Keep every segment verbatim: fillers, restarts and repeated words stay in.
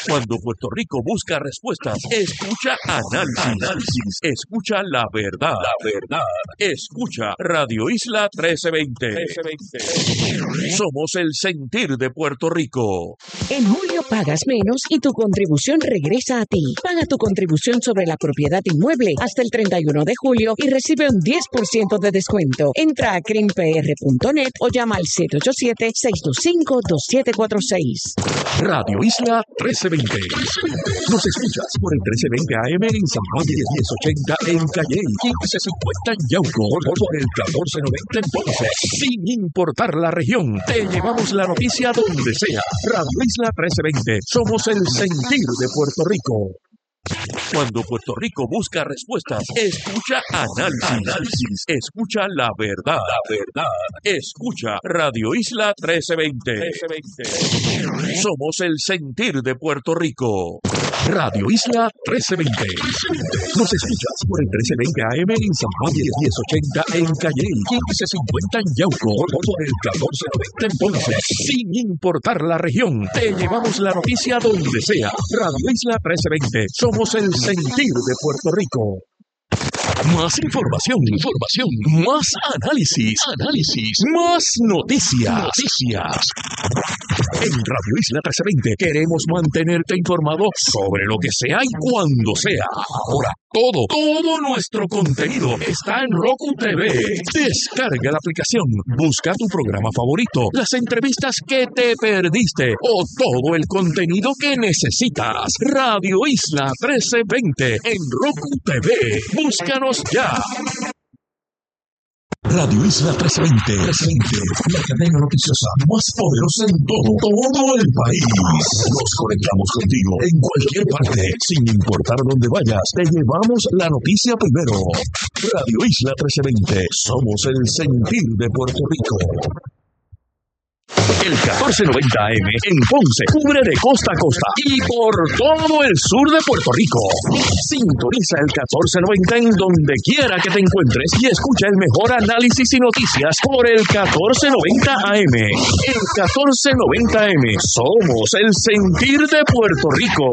Cuando Puerto Rico busca respuestas, escucha análisis, análisis, escucha la verdad, la verdad, escucha Radio Isla trece veinte. Somos el sentir de Puerto Rico. En julio pagas menos y tu contribución regresa a ti. Paga tu contribución sobre la propiedad inmueble hasta el treinta y uno de julio y recibe un diez por ciento de descuento. Entra a crim p r punto net o llama al siete ocho siete, seis dos cinco, dos siete cuatro seis. Radio Isla trece veinte. Nos escuchas por el trece veinte A M en San Juan, diez ochenta en Calle, quince cincuenta en Yauco, por el catorce noventa en Ponce. Sin importar la región, te llevamos la noticia donde sea. Radio Isla trece veinte. Somos el sentir de Puerto Rico. Cuando Puerto Rico busca respuestas, escucha análisis, análisis, escucha la verdad, la verdad, escucha Radio Isla trece veinte. Somos el sentir de Puerto Rico. Radio Isla trece veinte. Nos escuchas por el trece veinte A M en San Juan, diez ochenta en Calle, quince cincuenta en Yauco, por el catorce noventa en Ponce. Sin importar la región, te llevamos la noticia donde sea. Radio Isla trece veinte. Somos el sentir de Puerto Rico. Más información, información, más análisis, análisis, más noticias, noticias. En Radio Isla trece veinte queremos mantenerte informado sobre lo que sea y cuando sea. Ahora, todo, todo nuestro contenido está en Roku T V. Descarga la aplicación, busca tu programa favorito, las entrevistas que te perdiste o todo el contenido que necesitas. Radio Isla trece veinte en Roku T V. Búscanos ya. Radio Isla trece veinte, la cadena noticiosa más poderosa en todo, todo el país. Nos conectamos contigo en cualquier parte, sin importar dónde vayas. Te llevamos la noticia primero. Radio Isla trece veinte, somos el sentir de Puerto Rico. El catorce noventa A M en Ponce cubre de costa a costa y por todo el sur de Puerto Rico. Sintoniza el catorce noventa en donde quiera que te encuentres y escucha el mejor análisis y noticias por el catorce noventa A M. El catorce noventa A M, somos el sentir de Puerto Rico.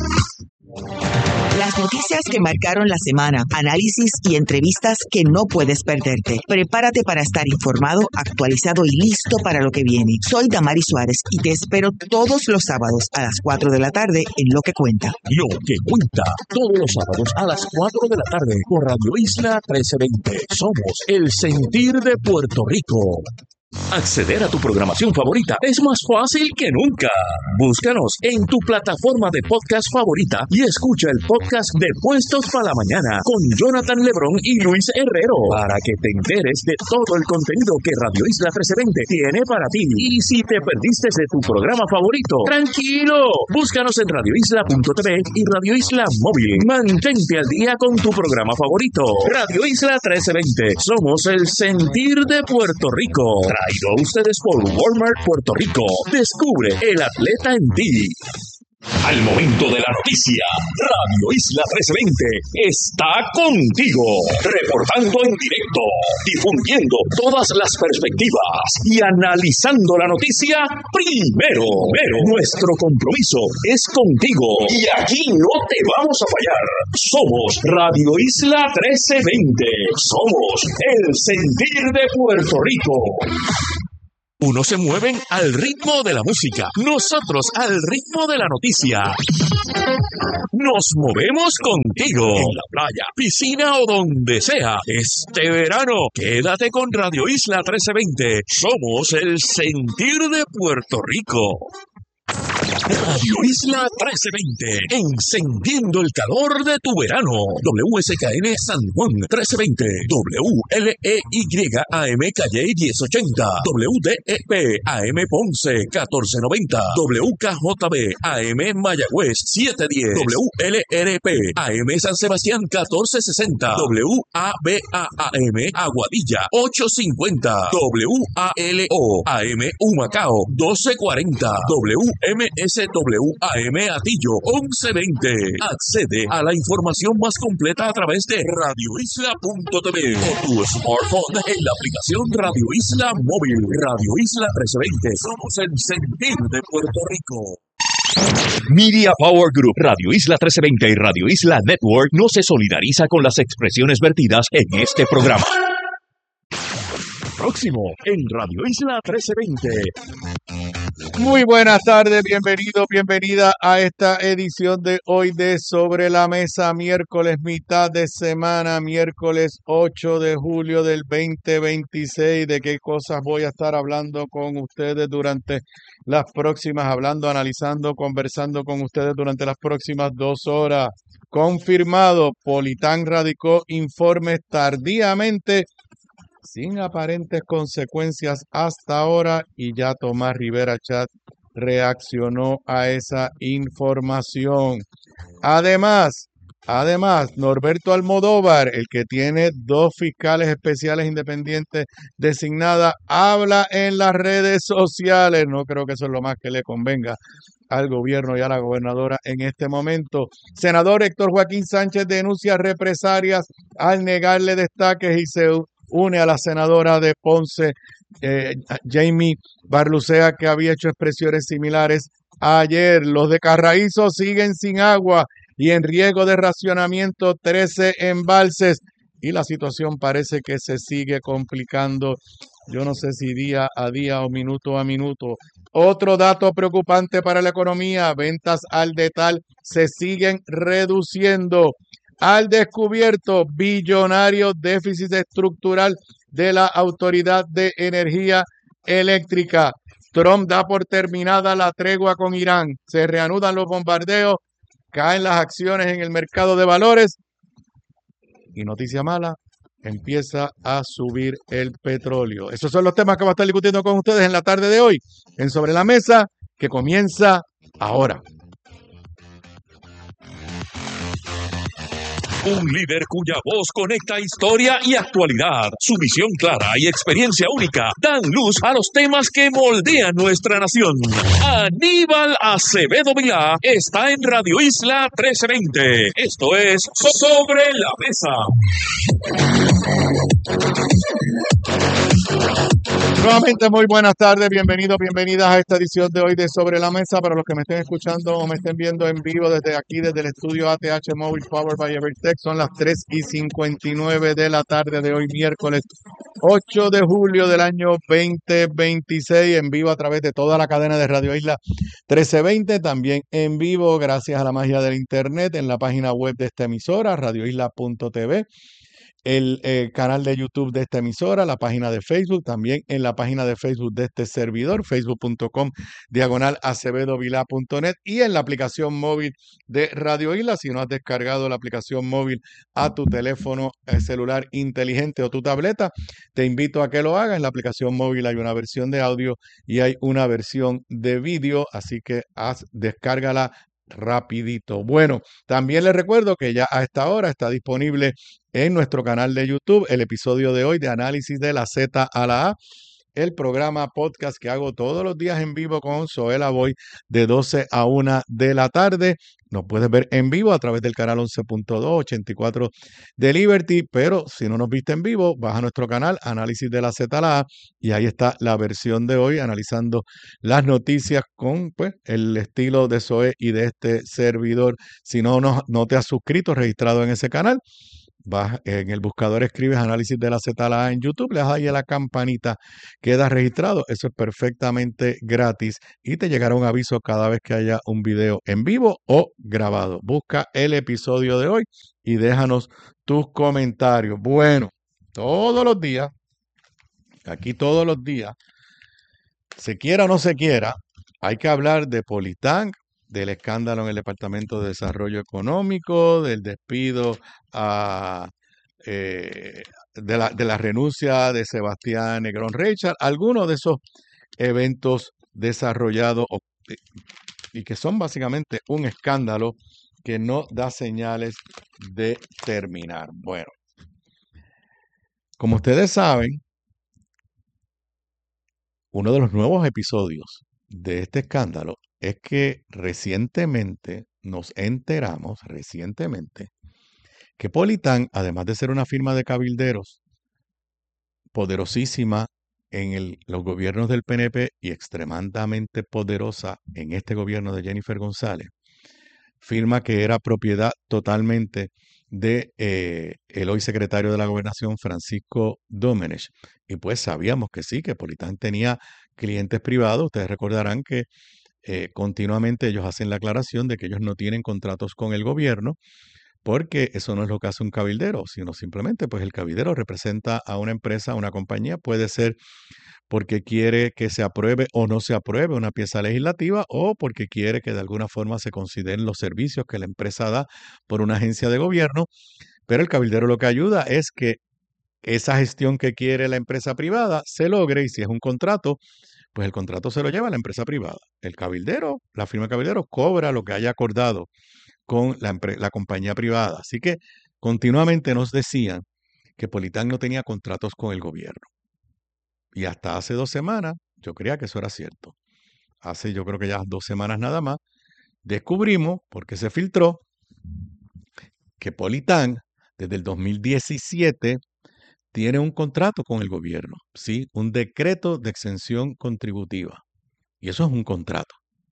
Las noticias que marcaron la semana, análisis y entrevistas que no puedes perderte. Prepárate para estar informado, actualizado y listo para lo que viene. Soy Damari Suárez y te espero todos los sábados a las cuatro de la tarde en Lo que Cuenta. Lo que Cuenta, todos los sábados a las cuatro de la tarde por Radio Isla trece veinte. Somos el sentir de Puerto Rico. Acceder a tu programación favorita es más fácil que nunca. Búscanos en tu plataforma de podcast favorita y escucha el podcast de Puestos para la Mañana con Jonathan Lebrón y Luis Herrero para que te enteres de todo el contenido que Radio Isla trece veinte tiene para ti. Y si te perdiste de tu programa favorito, tranquilo, búscanos en radio isla punto t v y Radio Isla Móvil. Mantente al día con tu programa favorito. Radio Isla trece veinte, somos el sentir de Puerto Rico. Traído a ustedes por Walmart Puerto Rico. Descubre el atleta en ti. Al momento de la noticia, Radio Isla trece veinte está contigo, reportando en directo, difundiendo todas las perspectivas y analizando la noticia primero. Pero nuestro compromiso es contigo y aquí no te vamos a fallar. Somos Radio Isla trece veinte. Somos el sentir de Puerto Rico. Unos se mueven al ritmo de la música, nosotros al ritmo de la noticia. Nos movemos contigo, en la playa, piscina o donde sea. Este verano, quédate con Radio Isla trece veinte. Somos el sentir de Puerto Rico. Radio Isla trece veinte, encendiendo el calor de tu verano. W S K N San Juan trece veinte, W L E Y A M Calle diez ochenta, W D E P A M Ponce catorce noventa, W K J B A M Mayagüez siete diez, W L R P A M San Sebastián catorce sesenta, W A B A A M Aguadilla ocho cincuenta, W A L O A M Humacao doce cuarenta, W M S W A M Atillo once veinte. Accede a la información más completa a través de radio isla punto t v o tu smartphone en la aplicación Radio Isla Móvil. Radio Isla trece veinte. Somos el sentir de Puerto Rico. Media Power Group, Radio Isla trece veinte y Radio Isla Network no se solidariza con las expresiones vertidas en este programa. Próximo en Radio Isla trece veinte. Muy buenas tardes, bienvenido, bienvenida a esta edición de hoy de Sobre la Mesa, miércoles, mitad de semana, miércoles ocho de julio del veinte veintiséis. ¿De qué cosas voy a estar hablando con ustedes durante las próximas, hablando, analizando, conversando con ustedes durante las próximas dos horas? Confirmado, Politán radicó informes tardíamente, sin aparentes consecuencias hasta ahora, y ya Tomás Rivera Chat reaccionó a esa información. Además, además, Norberto Almodóvar, el que tiene dos fiscales especiales independientes designadas, habla en las redes sociales. No creo que eso es lo más que le convenga al gobierno y a la gobernadora en este momento. Senador Héctor Joaquín Sánchez denuncia represalias al negarle destaques y se une a la senadora de Ponce, eh, Jamie Barlucea, que había hecho expresiones similares ayer. Los de Carraízo siguen sin agua y en riesgo de racionamiento trece embalses, y la situación parece que se sigue complicando, yo no sé si día a día o minuto a minuto. Otro dato preocupante para la economía: ventas al detal se siguen reduciendo. Al descubierto, billonario déficit estructural de la Autoridad de Energía Eléctrica. Trump da por terminada la tregua con Irán. Se reanudan los bombardeos, caen las acciones en el mercado de valores y, noticia mala, empieza a subir el petróleo. Esos son los temas que vamos a estar discutiendo con ustedes en la tarde de hoy en Sobre la Mesa, que comienza ahora. Un líder cuya voz conecta historia y actualidad. Su visión clara y experiencia única dan luz a los temas que moldean nuestra nación. Aníbal Acevedo Vilá está en Radio Isla trece veinte. Esto es Sobre la Mesa. Nuevamente, muy buenas tardes, bienvenidos, bienvenidas a esta edición de hoy de Sobre la Mesa. Para los que me estén escuchando o me estén viendo en vivo desde aquí, desde el estudio A T H Móvil Powered by Evertech, son las tres y cincuenta y nueve de la tarde de hoy, miércoles ocho de julio del año veinte veintiséis, en vivo a través de toda la cadena de Radio Isla trece veinte, también en vivo gracias a la magia del internet en la página web de esta emisora, radio isla punto t v. El eh, canal de YouTube de esta emisora, la página de Facebook, también en la página de Facebook de este servidor, facebook punto com diagonal acevedo vilá punto net, y en la aplicación móvil de Radio Isla. Si no has descargado la aplicación móvil a tu teléfono eh, celular inteligente o tu tableta, te invito a que lo hagas. En la aplicación móvil hay una versión de audio y hay una versión de vídeo, así que haz, descárgala rapidito. Bueno, también les recuerdo que ya a esta hora está disponible en nuestro canal de YouTube el episodio de hoy de Análisis de la Z a la A, el programa podcast que hago todos los días en vivo con Zoela Boy de doce a una de la tarde. Nos puedes ver en vivo a través del canal once punto dos, ochenta y cuatro de Liberty, pero si no nos viste en vivo, vas a nuestro canal Análisis de la Z a la A y ahí está la versión de hoy analizando las noticias con pues el estilo de Zoe y de este servidor. Si no, no, no te has suscrito, registrado en ese canal, vas en el buscador, escribes Análisis de la Z a la A en YouTube, le das ahí a la campanita, quedas registrado. Eso es perfectamente gratis y te llegará un aviso cada vez que haya un video en vivo o grabado. Busca el episodio de hoy y déjanos tus comentarios. Bueno, todos los días, aquí todos los días, se quiera o no se quiera, hay que hablar de Politán, del escándalo en el Departamento de Desarrollo Económico, del despido a, eh, de, la, de la renuncia de Sebastián Negrón Reichard, algunos de esos eventos desarrollados o, y que son básicamente un escándalo que no da señales de terminar. Bueno, como ustedes saben, uno de los nuevos episodios de este escándalo es que recientemente nos enteramos, recientemente, que Politán, además de ser una firma de cabilderos poderosísima en el, los gobiernos del P N P y extremadamente poderosa en este gobierno de Jennifer González, firma que era propiedad totalmente de eh, el hoy secretario de la Gobernación, Francisco Domenech. Y pues sabíamos que sí, que Politán tenía clientes privados. Ustedes recordarán que eh, continuamente ellos hacen la aclaración de que ellos no tienen contratos con el gobierno, porque eso no es lo que hace un cabildero, sino simplemente pues el cabildero representa a una empresa, a una compañía, puede ser porque quiere que se apruebe o no se apruebe una pieza legislativa o porque quiere que de alguna forma se consideren los servicios que la empresa da por una agencia de gobierno, pero el cabildero lo que ayuda es que esa gestión que quiere la empresa privada se logre, y si es un contrato, pues el contrato se lo lleva a la empresa privada. El cabildero, la firma de cabildero, cobra lo que haya acordado con la, la compañía privada. Así que continuamente nos decían que Politán no tenía contratos con el gobierno. Y hasta hace dos semanas yo creía que eso era cierto. Hace yo creo que ya dos semanas nada más, descubrimos, porque se filtró, que Politán desde el dos mil diecisiete tiene un contrato con el gobierno, ¿sí? Un decreto de exención contributiva. Y eso es un contrato.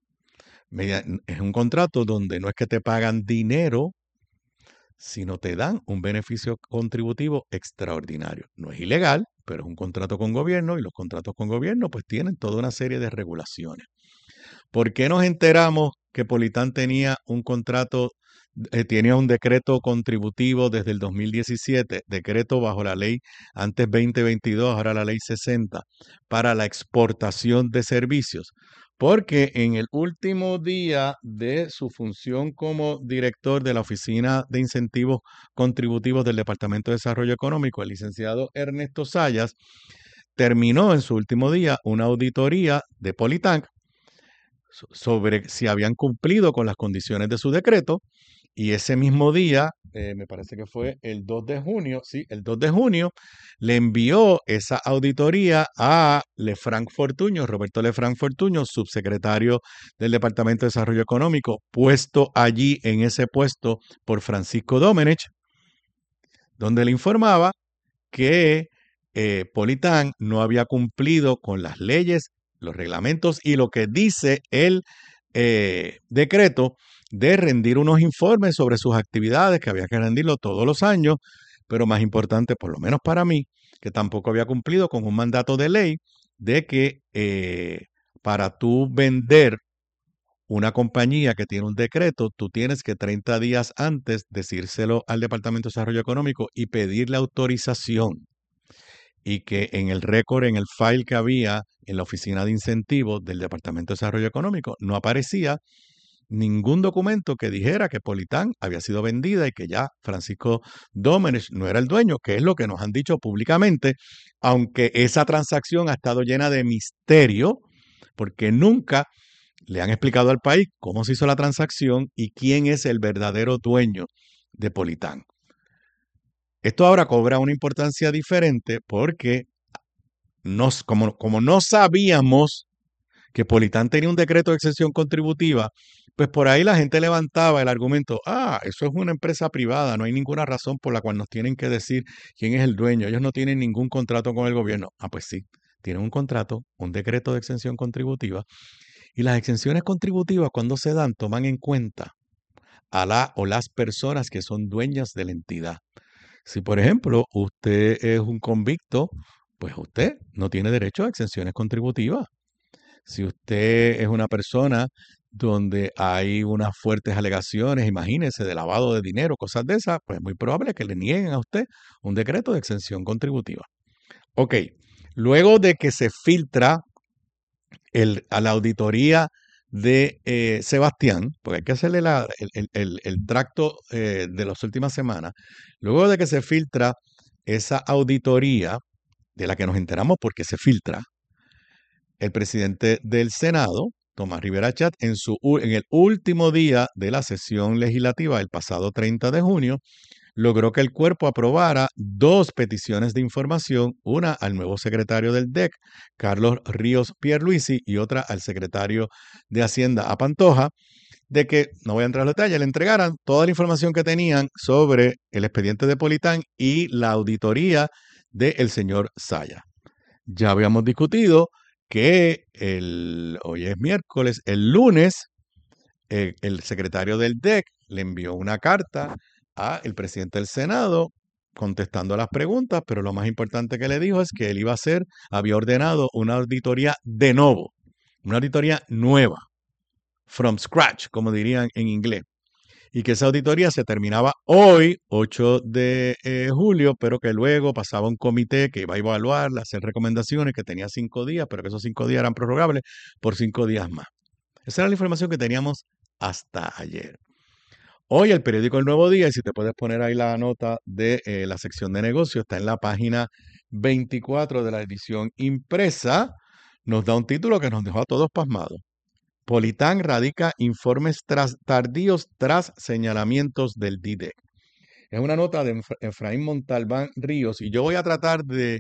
Es un contrato donde no es que te pagan dinero, sino te dan un beneficio contributivo extraordinario. No es ilegal, pero es un contrato con gobierno y los contratos con gobierno pues tienen toda una serie de regulaciones. ¿Por qué nos enteramos que Politán tenía un contrato, eh, tenía un decreto contributivo desde el dos mil diecisiete, decreto bajo la ley antes veinte veintidós, ahora la ley sesenta, para la exportación de servicios? Porque en el último día de su función como director de la Oficina de Incentivos Contributivos del Departamento de Desarrollo Económico, el licenciado Ernesto Zayas terminó en su último día una auditoría de Politán sobre si habían cumplido con las condiciones de su decreto, y ese mismo día, eh, me parece que fue el dos de junio, sí, el dos de junio, le envió esa auditoría a Lefranc Fortuño, Roberto Lefranc Fortuño, subsecretario del Departamento de Desarrollo Económico, puesto allí en ese puesto por Francisco Domenech, donde le informaba que eh, Politán no había cumplido con las leyes, los reglamentos y lo que dice el eh, decreto de rendir unos informes sobre sus actividades, que había que rendirlo todos los años, pero más importante, por lo menos para mí, que tampoco había cumplido con un mandato de ley de que eh, para tú vender una compañía que tiene un decreto, tú tienes que treinta días antes decírselo al Departamento de Desarrollo Económico y pedirle autorización. Y que en el récord, en el file que había en la Oficina de Incentivos del Departamento de Desarrollo Económico, no aparecía ningún documento que dijera que Politán había sido vendida y que ya Francisco Domenech no era el dueño, que es lo que nos han dicho públicamente, aunque esa transacción ha estado llena de misterio, porque nunca le han explicado al país cómo se hizo la transacción y quién es el verdadero dueño de Politán. Esto ahora cobra una importancia diferente porque nos, como, como no sabíamos que Politán tenía un decreto de exención contributiva, pues por ahí la gente levantaba el argumento, ah, eso es una empresa privada, no hay ninguna razón por la cual nos tienen que decir quién es el dueño, ellos no tienen ningún contrato con el gobierno. Ah, pues sí, tienen un contrato, un decreto de exención contributiva, y las exenciones contributivas cuando se dan toman en cuenta a la o las personas que son dueñas de la entidad. Si, por ejemplo, usted es un convicto, pues usted no tiene derecho a exenciones contributivas. Si usted es una persona donde hay unas fuertes alegaciones, imagínese, de lavado de dinero, cosas de esas, pues es muy probable que le nieguen a usted un decreto de exención contributiva. Ok, luego de que se filtra el, a la auditoría de eh, Sebastián, porque hay que hacerle la, el, el, el, el tracto eh, de las últimas semanas, luego de que se filtra esa auditoría, de la que nos enteramos porque se filtra, el presidente del Senado, Tomás Rivera Chat, en, su, en el último día de la sesión legislativa, el pasado treinta de junio, logró que el cuerpo aprobara dos peticiones de información, una al nuevo secretario del D E C, Carlos Ríos Pierluisi, y otra al secretario de Hacienda, a Pantoja, de que, no voy a entrar en detalle, le entregaran toda la información que tenían sobre el expediente de Politán y la auditoría del señor Zayas. Ya habíamos discutido que el, hoy es miércoles, el lunes, eh, el secretario del D E C le envió una carta al presidente del Senado contestando las preguntas, pero lo más importante que le dijo es que él iba a hacer, había ordenado una auditoría de novo, una auditoría nueva, from scratch, como dirían en inglés, y que esa auditoría se terminaba hoy, ocho de julio, pero que luego pasaba un comité que iba a evaluarla, hacer recomendaciones, que tenía cinco días, pero que esos cinco días eran prorrogables por cinco días más. Esa era la información que teníamos hasta ayer. Hoy el periódico El Nuevo Día, y si te puedes poner ahí la nota de eh, la sección de negocios, está en la página veinticuatro de la edición impresa, nos da un título que nos dejó a todos pasmados. Politán radica informes tras, tardíos tras señalamientos del D I D E C. Es una nota de Efraín Montalbán Ríos y yo voy a tratar de,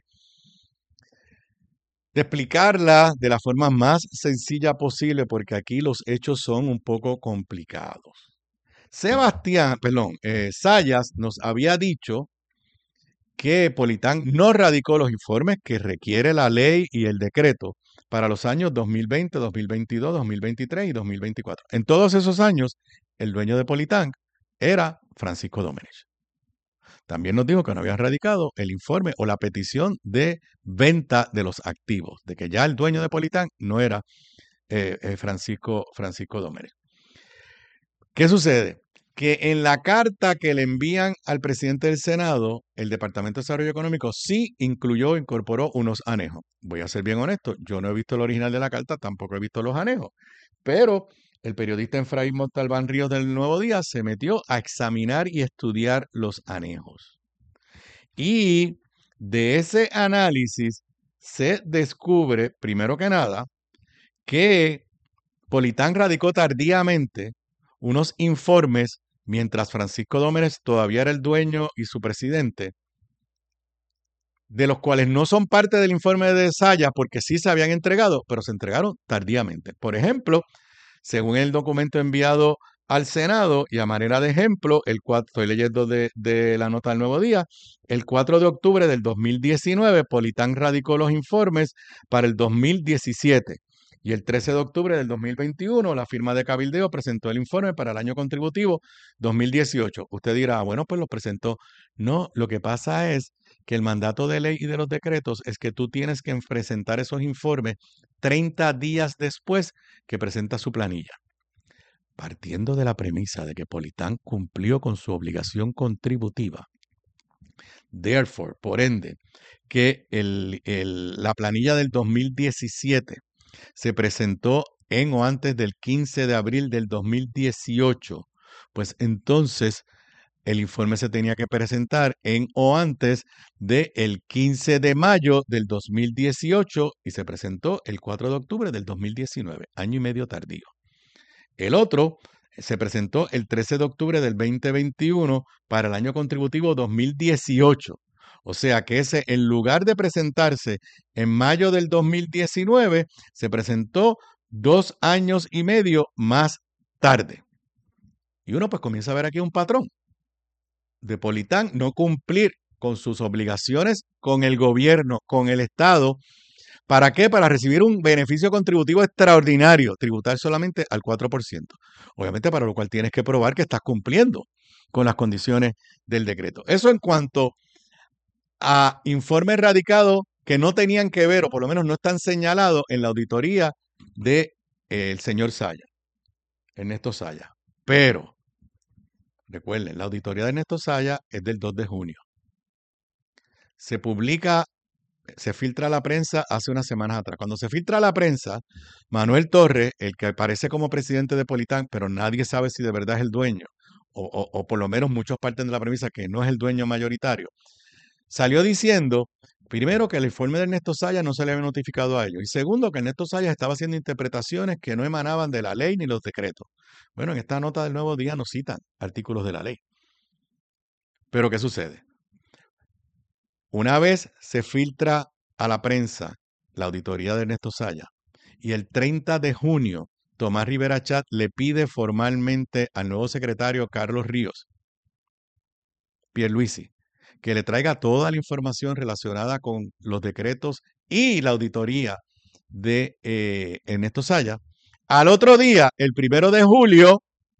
de explicarla de la forma más sencilla posible porque aquí los hechos son un poco complicados. Sebastián, perdón, eh, Zayas nos había dicho que Politán no radicó los informes que requiere la ley y el decreto para los años dos mil veinte, dos mil veintidós, dos mil veintitrés y dos mil veinticuatro. En todos esos años, el dueño de Politán era Francisco Domenech. También nos dijo que no había radicado el informe o la petición de venta de los activos, de que ya el dueño de Politán no era eh, eh, Francisco, Francisco Domenech. ¿Qué sucede? Que en la carta que le envían al presidente del Senado, el Departamento de Desarrollo Económico sí incluyó, incorporó unos anejos. Voy a ser bien honesto, yo no he visto el original de la carta, tampoco he visto los anejos, pero el periodista Efraín Montalbán Ríos del Nuevo Día se metió a examinar y estudiar los anejos. Y de ese análisis se descubre, primero que nada, que Politán radicó tardíamente unos informes mientras Francisco Domenech todavía era el dueño y su presidente, de los cuales no son parte del informe de Zayas porque sí se habían entregado, pero se entregaron tardíamente. Por ejemplo, según el documento enviado al Senado, y a manera de ejemplo, el cuatro, estoy leyendo de, de la nota del Nuevo Día, el cuatro de octubre del dos mil diecinueve, Politán radicó los informes para el dos mil diecisiete. Y el trece de octubre del dos mil veintiuno, la firma de cabildeo presentó el informe para el año contributivo dos mil dieciocho. Usted dirá, bueno, pues lo presentó. No, lo que pasa es que el mandato de ley y de los decretos es que tú tienes que presentar esos informes treinta días después que presenta su planilla. Partiendo de la premisa de que Politán cumplió con su obligación contributiva, therefore, por ende, que el, el, la planilla del dos mil diecisiete se presentó en o antes del quince de abril del dos mil dieciocho, pues entonces el informe se tenía que presentar en o antes del quince de mayo del dos mil dieciocho y se presentó el cuatro de octubre del dos mil diecinueve, año y medio tardío. El otro se presentó el trece de octubre del veinte veintiuno para el año contributivo dos mil dieciocho. O sea que ese, en lugar de presentarse en mayo del dos mil diecinueve, se presentó dos años y medio más tarde. Y uno pues comienza a ver aquí un patrón de Politán no cumplir con sus obligaciones con el gobierno, con el Estado. ¿Para qué? Para recibir un beneficio contributivo extraordinario, tributar solamente al cuatro por ciento. Obviamente para lo cual tienes que probar que estás cumpliendo con las condiciones del decreto. Eso en cuanto a informes radicados que no tenían que ver, o por lo menos no están señalados en la auditoría del de, eh, señor Zayas, Ernesto Zayas. Pero, recuerden, la auditoría de Ernesto Zayas es del dos de junio. Se publica, se filtra a la prensa hace unas semanas atrás. Cuando se filtra a la prensa, Manuel Torres, el que aparece como presidente de Politán, pero nadie sabe si de verdad es el dueño, o, o, o por lo menos muchos parten de la premisa que no es el dueño mayoritario, salió diciendo, primero, que el informe de Ernesto Zayas no se le había notificado a ellos. Y segundo, que Ernesto Zayas estaba haciendo interpretaciones que no emanaban de la ley ni los decretos. Bueno, en esta nota del Nuevo Día no citan artículos de la ley. Pero, ¿qué sucede? Una vez se filtra a la prensa la auditoría de Ernesto Zayas y el treinta de junio Tomás Rivera Chat le pide formalmente al nuevo secretario Carlos Ríos Pierluisi que le traiga toda la información relacionada con los decretos y la auditoría de eh, Ernesto Sayas. Al otro día, el primero de julio,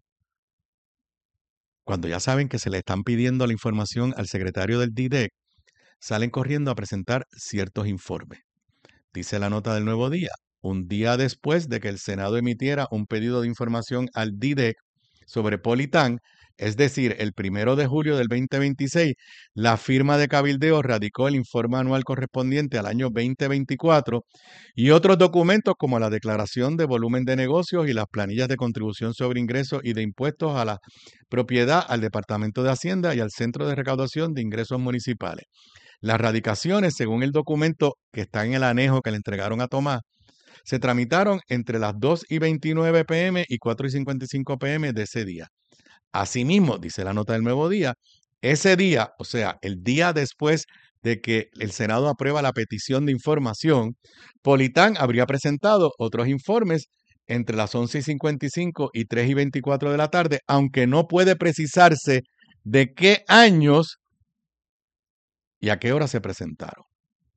cuando ya saben que se le están pidiendo la información al secretario del D I D E C, salen corriendo a presentar ciertos informes. Dice la nota del Nuevo Día, un día después de que el Senado emitiera un pedido de información al D I D E C sobre Politán, es decir, el primero de julio del veinte veintiséis, la firma de cabildeo radicó el informe anual correspondiente al año veinte veinticuatro y otros documentos como la declaración de volumen de negocios y las planillas de contribución sobre ingresos y de impuestos a la propiedad al Departamento de Hacienda y al Centro de Recaudación de Ingresos Municipales. Las radicaciones, según el documento que está en el anejo que le entregaron a Tomás, se tramitaron entre las dos y veintinueve pe eme y cuatro y cincuenta y cinco pe eme de ese día. Asimismo, dice la nota del Nuevo Día, ese día, o sea, el día después de que el Senado aprueba la petición de información, Politán habría presentado otros informes entre las once y cincuenta y cinco y tres y veinticuatro de la tarde, aunque no puede precisarse de qué años y a qué hora se presentaron.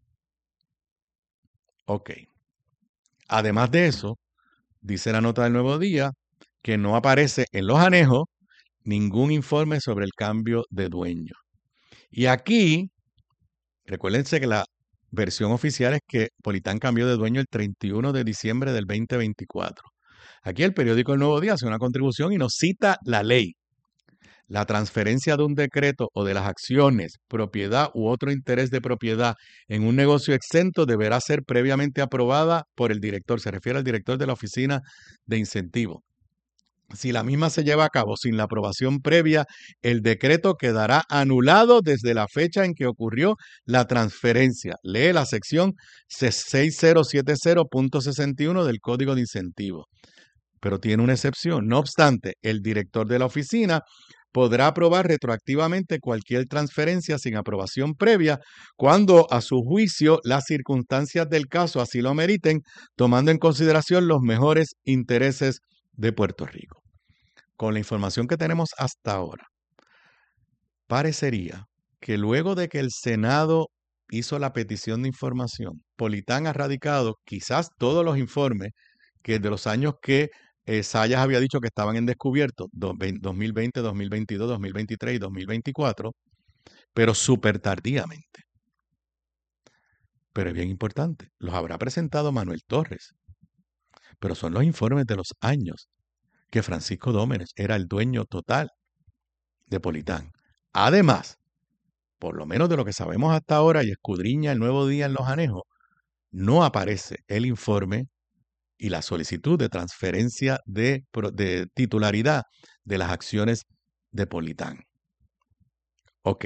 Ok. Además de eso, dice la nota del Nuevo Día, que no aparece en los anejos ningún informe sobre el cambio de dueño. Y aquí, recuérdense que la versión oficial es que Politán cambió de dueño el treinta y uno de diciembre del veinte veinticuatro. Aquí el periódico El Nuevo Día hace una contribución y nos cita la ley. La transferencia de un decreto o de las acciones, propiedad u otro interés de propiedad en un negocio exento deberá ser previamente aprobada por el director. Se refiere al director de la Oficina de Incentivos. Si la misma se lleva a cabo sin la aprobación previa, el decreto quedará anulado desde la fecha en que ocurrió la transferencia. Lee la sección seis mil setenta punto sesenta y uno del Código de Incentivos. Pero tiene una excepción. No obstante, el director de la oficina podrá aprobar retroactivamente cualquier transferencia sin aprobación previa cuando, a su juicio, las circunstancias del caso así lo meriten, tomando en consideración los mejores intereses de Puerto Rico. Con la información que tenemos hasta ahora, parecería que luego de que el Senado hizo la petición de información, Politán ha radicado quizás todos los informes que de los años que eh, Sayas había dicho que estaban en descubierto, dos mil veinte, dos mil veintidós, dos mil veintitrés y dos mil veinticuatro, pero súper tardíamente. Pero es bien importante, los habrá presentado Manuel Torres, pero son los informes de los años que Francisco Dómenes era el dueño total de Politán. Además, por lo menos de lo que sabemos hasta ahora y escudriña el Nuevo Día en los anejos, no aparece el informe y la solicitud de transferencia de, de titularidad de las acciones de Politán. Ok.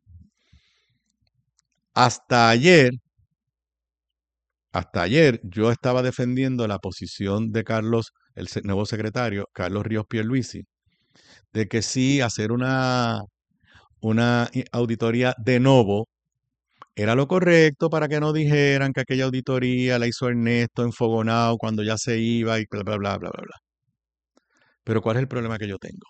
Hasta ayer, hasta ayer yo estaba defendiendo la posición de Carlos, el nuevo secretario, Carlos Ríos Pierluisi, de que sí hacer una, una auditoría de novo era lo correcto para que no dijeran que aquella auditoría la hizo Ernesto enfogonado cuando ya se iba y bla, bla, bla, bla, bla, bla. Pero ¿cuál es el problema que yo tengo?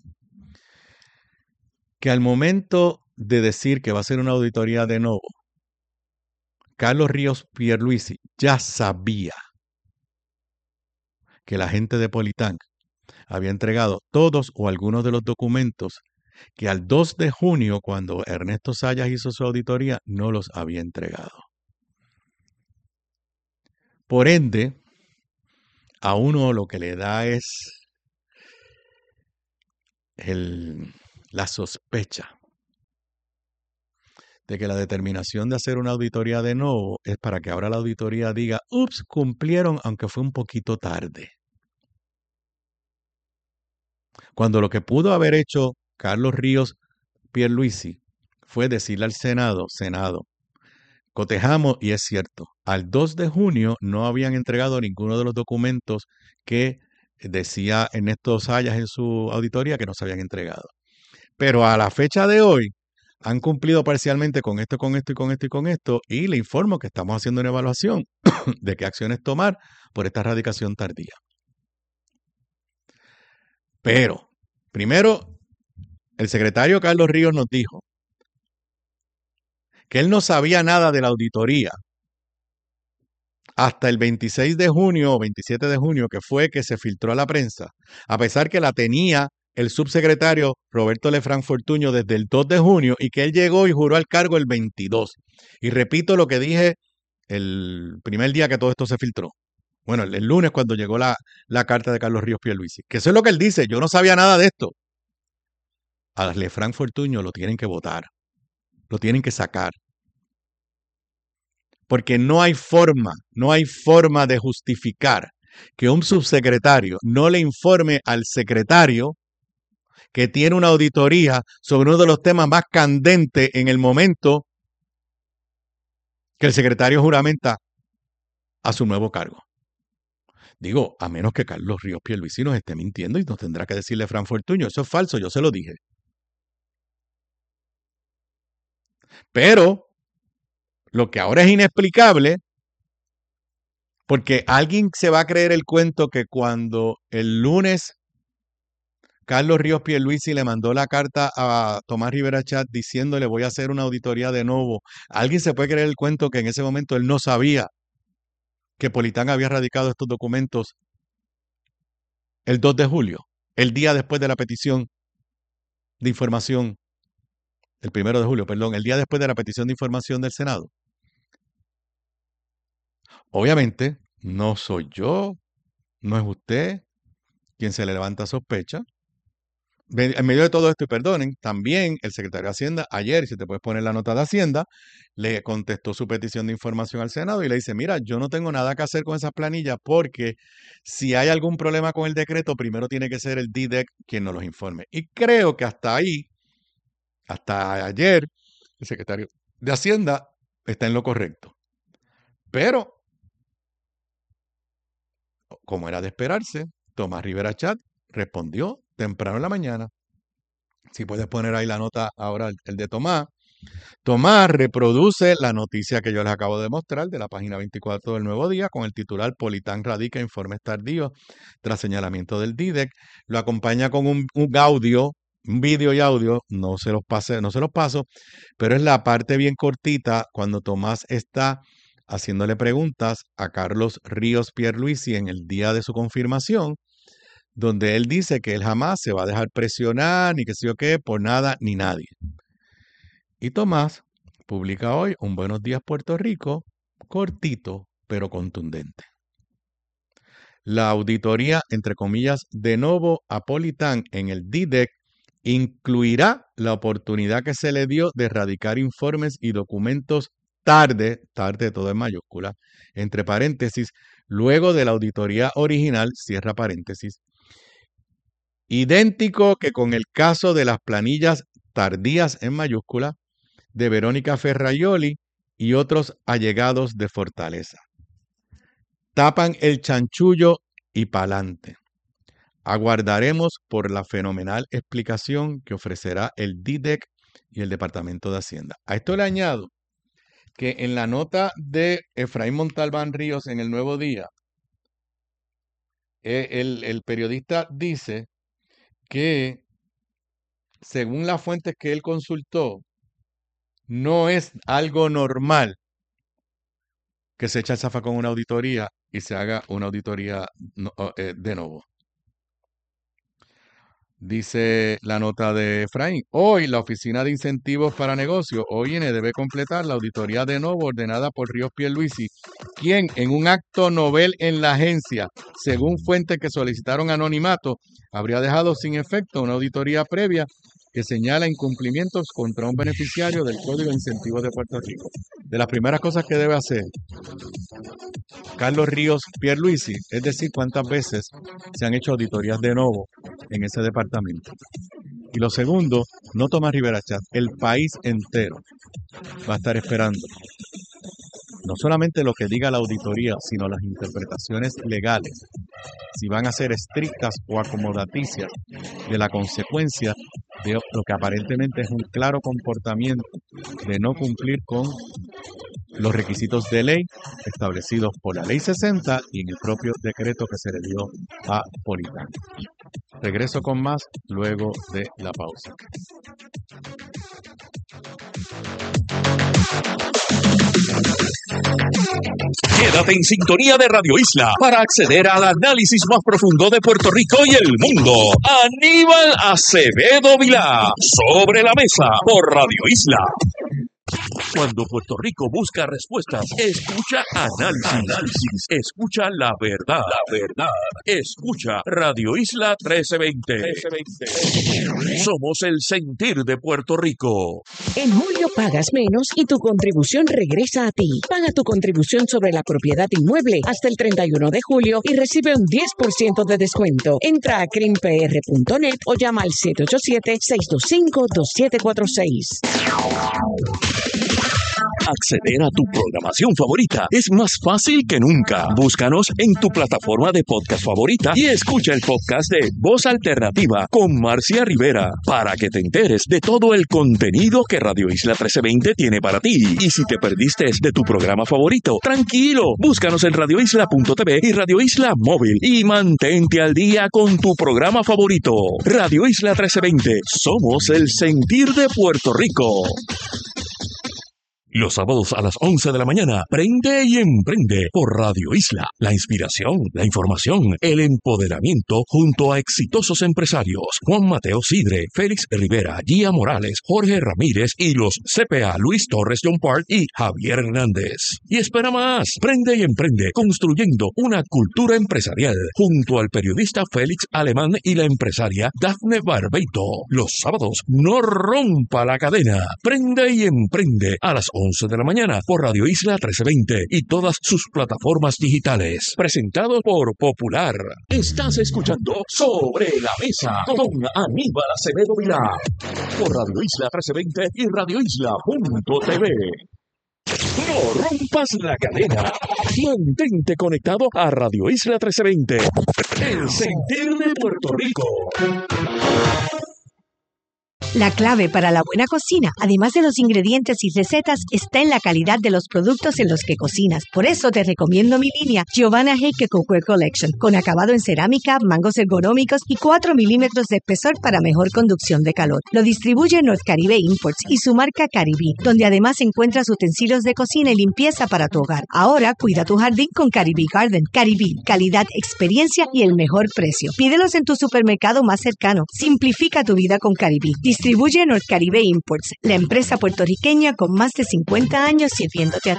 Que al momento de decir que va a ser una auditoría de nuevo, Carlos Ríos Pierluisi ya sabía que la gente de Politán había entregado todos o algunos de los documentos que al dos de junio, cuando Ernesto Sayas hizo su auditoría, no los había entregado. Por ende, a uno lo que le da es el, la sospecha de que la determinación de hacer una auditoría de nuevo es para que ahora la auditoría diga, ups, cumplieron, aunque fue un poquito tarde. Cuando lo que pudo haber hecho Carlos Ríos Pierluisi fue decirle al Senado, Senado, cotejamos y es cierto, al dos de junio no habían entregado ninguno de los documentos que decía Ernesto Sayas en su auditoría que no se habían entregado. Pero a la fecha de hoy han cumplido parcialmente con esto, con esto y con esto y con esto y le informo que estamos haciendo una evaluación de qué acciones tomar por esta radicación tardía. Pero, primero, el secretario Carlos Ríos nos dijo que él no sabía nada de la auditoría hasta el veintiséis de junio o veintisiete de junio, que fue que se filtró a la prensa, a pesar que la tenía el subsecretario Roberto Lefranc Fortuño desde el dos de junio y que él llegó y juró al cargo el veintidós. Y repito lo que dije el primer día que todo esto se filtró. Bueno, el, el lunes cuando llegó la, la carta de Carlos Ríos Pierluisi. Que eso es lo que él dice. Yo no sabía nada de esto. A Lefranc Fortuño lo tienen que votar. Lo tienen que sacar. Porque no hay forma, no hay forma de justificar que un subsecretario no le informe al secretario que tiene una auditoría sobre uno de los temas más candentes en el momento que el secretario juramenta a su nuevo cargo. Digo, a menos que Carlos Ríos Pierluisi nos esté mintiendo y nos tendrá que decirle Fran Fortuño, eso es falso, yo se lo dije. Pero lo que ahora es inexplicable, porque alguien se va a creer el cuento que cuando el lunes Carlos Ríos Pierluisi le mandó la carta a Tomás Rivera Chat diciéndole voy a hacer una auditoría de nuevo. Alguien se puede creer el cuento que en ese momento él no sabía que Politán había radicado estos documentos el dos de julio, el día después de la petición de información, el primero de julio, perdón, el día después de la petición de información del Senado. Obviamente, no soy yo, no es usted quien se le levanta sospecha. En medio de todo esto, y perdonen, también el secretario de Hacienda, ayer, si te puedes poner la nota de Hacienda, le contestó su petición de información al Senado y le dice, mira, yo no tengo nada que hacer con esas planillas porque si hay algún problema con el decreto, primero tiene que ser el D D E C quien nos los informe. Y creo que hasta ahí, hasta ayer, el secretario de Hacienda está en lo correcto. Pero, como era de esperarse, Tomás Rivera Chat respondió temprano en la mañana. Si puedes poner ahí la nota ahora, el de Tomás. Tomás reproduce la noticia que yo les acabo de mostrar de la página veinticuatro del Nuevo Día con el titular Politán radica informes tardíos tras señalamiento del D D E C. Lo acompaña con un, un audio, un vídeo y audio, no se los pase, no se los paso, pero es la parte bien cortita cuando Tomás está haciéndole preguntas a Carlos Ríos Pierluisi en el día de su confirmación, donde él dice que él jamás se va a dejar presionar, ni que sé yo qué, por nada ni nadie. Y Tomás publica hoy un Buenos Días Puerto Rico, cortito, pero contundente. La auditoría, entre comillas, de nuevo a Politán en el D D E C incluirá la oportunidad que se le dio de erradicar informes y documentos tarde, tarde todo en mayúscula, entre paréntesis, luego de la auditoría original, cierra paréntesis, idéntico que con el caso de las planillas tardías en mayúscula de Verónica Ferraioli y otros allegados de Fortaleza. Tapan el chanchullo y pa'lante. Aguardaremos por la fenomenal explicación que ofrecerá el D D E C y el Departamento de Hacienda. A esto le añado que en la nota de Efraín Montalbán Ríos en El Nuevo Día, el, el periodista dice que según las fuentes que él consultó, no es algo normal que se eche el zafacón una auditoría y se haga una auditoría no, eh, de nuevo. Dice la nota de Efraín, hoy la Oficina de Incentivos para Negocios, O I N, debe completar la auditoría de nuevo ordenada por Ríos Pierluisi, quien en un acto novel en la agencia, según fuentes que solicitaron anonimato, habría dejado sin efecto una auditoría previa que señala incumplimientos contra un beneficiario del Código de Incentivos de Puerto Rico. De las primeras cosas que debe hacer Carlos Ríos Pierluisi es decir cuántas veces se han hecho auditorías de nuevo en ese departamento. Y lo segundo, no Tomás Rivera Chat, el país entero va a estar esperando no solamente lo que diga la auditoría, sino las interpretaciones legales, si van a ser estrictas o acomodaticias de la consecuencia de lo que aparentemente es un claro comportamiento de no cumplir con los requisitos de ley establecidos por la Ley sesenta y en el propio decreto que se le dio a Politán. Regreso con más luego de la pausa. Quédate en sintonía de Radio Isla para acceder al análisis más profundo de Puerto Rico y el mundo. Aníbal Acevedo Vilá, Sobre la Mesa, por Radio Isla. Cuando Puerto Rico busca respuestas, escucha análisis, análisis, escucha la verdad, la verdad, escucha Radio Isla trece veinte. Somos el sentir de Puerto Rico. En julio pagas menos y tu contribución regresa a ti. Paga tu contribución sobre la propiedad inmueble hasta el treinta y uno de julio y recibe un diez por ciento de descuento. Entra a crim p r punto net o llama al siete ocho siete, seis dos cinco, dos siete cuatro seis. Acceder a tu programación favorita es más fácil que nunca. Búscanos en tu plataforma de podcast favorita y escucha el podcast de Voz Alternativa con Marcia Rivera para que te enteres de todo el contenido que Radio Isla trece veinte tiene para ti. Y si te perdiste de tu programa favorito, tranquilo, búscanos en radio isla punto t v y Radio Isla Móvil y mantente al día con tu programa favorito. Radio Isla trece veinte, somos el sentir de Puerto Rico. Los sábados a las once de la mañana, Prende y Emprende por Radio Isla. La inspiración, la información, el empoderamiento junto a exitosos empresarios. Juan Mateo Sidre, Félix Rivera, Gia Morales, Jorge Ramírez y los C P A Luis Torres John Park y Javier Hernández. Y espera más, Prende y Emprende, construyendo una cultura empresarial junto al periodista Félix Alemán y la empresaria Dafne Barbeito. Los sábados, no rompa la cadena. Prende y Emprende a las once de la mañana por Radio Isla trece veinte y todas sus plataformas digitales. Presentado por Popular. Estás escuchando Sobre la Mesa con Aníbal Acevedo Vilá por Radio Isla trece veinte y radio isla punto t v. No rompas la cadena. Mantente conectado a Radio Isla trece veinte. El sentir de Puerto Rico. La clave para la buena cocina, además de los ingredientes y recetas, está en la calidad de los productos en los que cocinas. Por eso te recomiendo mi línea Giovanna Heike Cookware Collection, con acabado en cerámica, mangos ergonómicos y cuatro milímetros de espesor para mejor conducción de calor. Lo distribuye North Caribe Imports y su marca Caribbean, donde además encuentras utensilios de cocina y limpieza para tu hogar. Ahora cuida tu jardín con Caribbean Garden. Caribbean, calidad, experiencia y el mejor precio. Pídelos en tu supermercado más cercano. Simplifica tu vida con Caribbean. Distribuye North Caribe Imports, la empresa puertorriqueña con más de cincuenta años sirviéndote a ti.